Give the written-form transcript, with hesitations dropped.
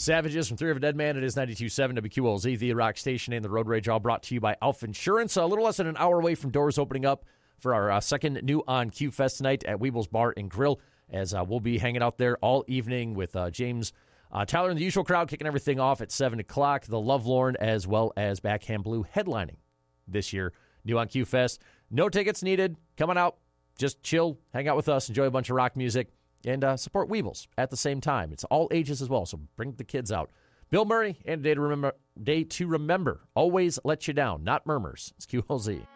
Savages from Three of a Dead Man. It is 92.7 WQLZ, the Rock Station, and the Road Rage, all brought to you by Alpha Insurance. A little less than an hour away from doors opening up for our second New on Q Fest tonight at Weeble's Bar and Grill, as we'll be hanging out there all evening with James Tyler and the usual crowd kicking everything off at 7 o'clock. The Lovelorn as well as Backhand Blue headlining this year. New on Q Fest. No tickets needed. Come on out. Just chill, hang out with us, enjoy a bunch of rock music, and support Weebles at the same time. It's all ages as well, so bring the kids out. Bill Murray and a day to remember. Always let you down, not murmurs. It's QLZ.